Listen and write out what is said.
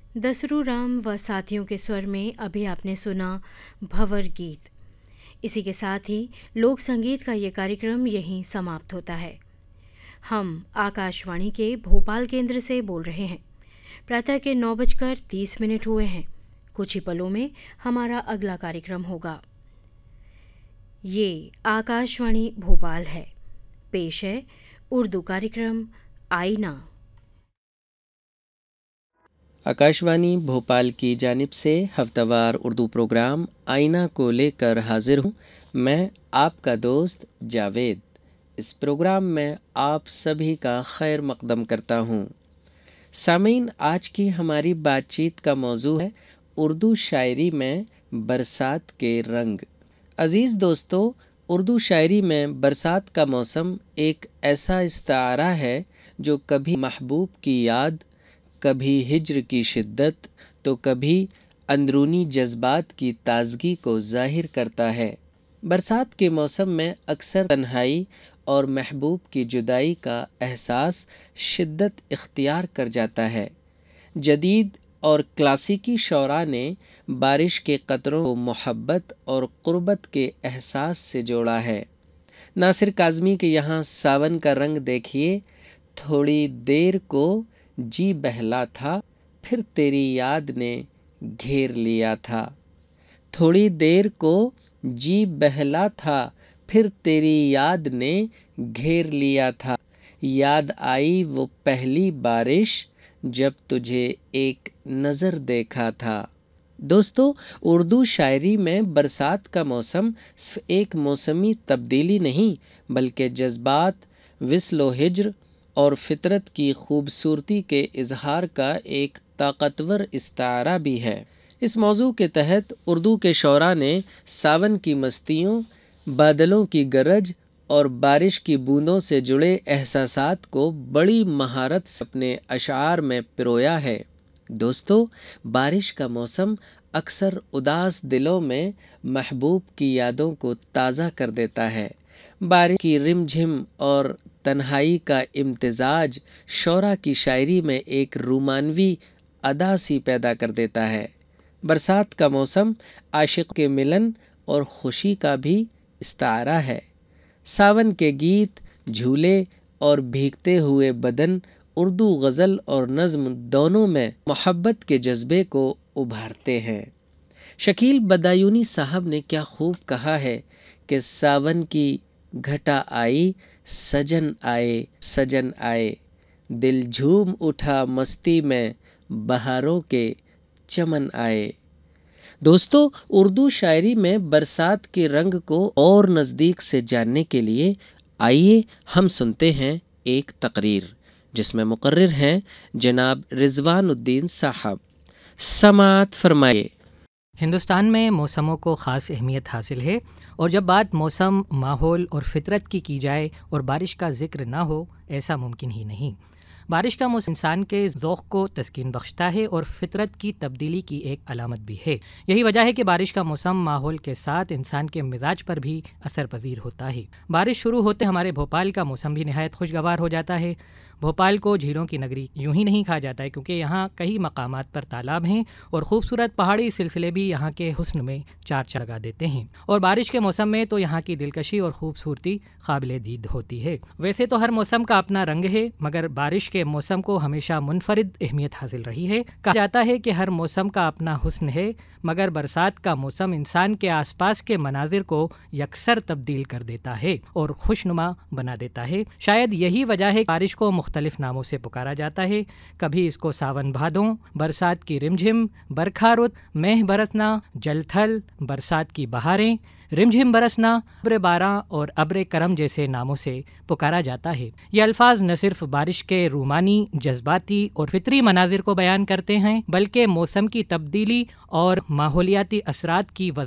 दसरू राम व साथियों के स्वर में अभी आपने सुना भंवर गीत। इसी के साथ ही लोक संगीत का ये कार्यक्रम यहीं समाप्त होता है। हम आकाशवाणी के भोपाल केंद्र से बोल रहे हैं। प्रातः के 9:30 हुए हैं। कुछ ही पलों में हमारा अगला कार्यक्रम होगा। ये आकाशवाणी भोपाल है। पेश है उर्दू कार्यक्रम आईना। आकाशवाणी भोपाल की जानिब से हफ्तावार उर्दू प्रोग्राम आईना को लेकर हाजिर हूँ। मैं आपका दोस्त जावेद। इस प्रोग्राम में आप सभी का खैर मकदम करता हूँ। सामीन, आज की हमारी बातचीत का मौजू है उर्दू शायरी में बरसात के रंग। अज़ीज़ दोस्तों, उर्दू शायरी में बरसात का मौसम एक ऐसा इस्तारा है जो कभी महबूब की याद, कभी हिज्र की शिद्दत तो कभी अंदरूनी जज्बात की ताज़गी को ज़ाहिर करता है। बरसात के मौसम में अक्सर तन्हाई और महबूब की जुदाई का एहसास शिद्दत इख्तियार कर जाता है। जदीद और क्लासिकी शौरा ने बारिश के कतरों को मोहब्बत और क़ुर्बत के एहसास से जोड़ा है। नासिर काज़मी के यहाँ सावन का रंग देखिए, थोड़ी देर को जी बहला था, फिर तेरी याद ने घेर लिया था। थोड़ी देर को जी बहला था, फिर तेरी याद ने घेर लिया था। याद आई वो पहली बारिश जब तुझे एक नज़र देखा था। दोस्तों, उर्दू शायरी में बरसात का मौसम सिर्फ एक मौसमी तब्दीली नहीं, बल्कि जज्बात, विस्ल हिज्र और फितरत की खूबसूरती के इजहार का एक ताकतवर इस्तारा भी है। इस मौजू के तहत उर्दू के शौरा ने सावन की मस्तियों, बादलों की गरज और बारिश की बूंदों से जुड़े एहसासात को बड़ी महारत से अपने अशार में पिरोया है। दोस्तों, बारिश का मौसम अक्सर उदास दिलों में महबूब की यादों को ताज़ा कर देता है। बारिश की रिमझिम और तन्हाई का इम्तिजाज शौरा की शायरी में एक रोमानवी अदा सी पैदा कर देता है। बरसात का मौसम आशिक के मिलन और खुशी का भी इस्तारा है। सावन के गीत, झूले और भीगते हुए बदन उर्दू गज़ल और नज़्म दोनों में मोहब्बत के जज्बे को उभारते हैं। शकील बदायूनी साहब ने क्या खूब कहा है कि सावन की घटा आई, सजन आए, सजन आए, दिल झूम उठा मस्ती में, बहारों के चमन आए। दोस्तों, उर्दू शायरी में बरसात के रंग को और नज़दीक से जानने के लिए आइए हम सुनते हैं एक तकरीर जिसमें मुकर्रिर हैं जनाब रिजवानुद्दीन साहब। समाअत फरमाइए। हिंदुस्तान में मौसमों को ख़ास अहमियत हासिल है, और जब बात मौसम, माहौल और फितरत की जाए और बारिश का जिक्र ना हो, ऐसा मुमकिन ही नहीं। बारिश का मौसम इंसान के ज़ौक़ को तस्कीन बख्शता है और फितरत की तब्दीली की एक अलामत भी है। यही वजह है कि बारिश का मौसम माहौल के साथ इंसान के मिजाज पर भी असर पजीर होता है। बारिश शुरू होते हमारे भोपाल का मौसम भी नहायत खुशगवार हो जाता है। भोपाल को झीलों की नगरी यूं ही नहीं कहा जाता है, क्योंकि यहाँ कई मकामात पर तालाब हैं और खूबसूरत पहाड़ी सिलसिले भी यहाँ के हुस्न में चार चाँद लगा देते हैं। और बारिश के मौसम में तो यहाँ की दिलकशी और खूबसूरती काबिल दीद होती है। वैसे तो हर मौसम का अपना रंग है, मगर बारिश के मौसम को हमेशा मुनफरिद अहमियत हासिल रही है। कहा जाता है कि हर मौसम का अपना हुस्न है, मगर बरसात का मौसम इंसान के आसपास के मनाजिर को यकसर तब्दील कर देता है और खुशनुमा बना देता है। शायद यही वजह है बारिश को मुख्तलिफ नामों से पुकारा जाता है। कभी इसको सावन भादों, बरसात की रिमझिम, बरखा रुत, मेह बरसना, जलथल, बरसात की बहारें, रिमझिम बरसना, अब्र बारां और अब्र करम जैसे नामों से पुकारा जाता है। ये अल्फाज न सिर्फ बारिश के रूमानी, जज्बाती और फितरी मनाजिर को बयान करते हैं, बल्कि मौसम की तब्दीली और माहौलियाती असरात की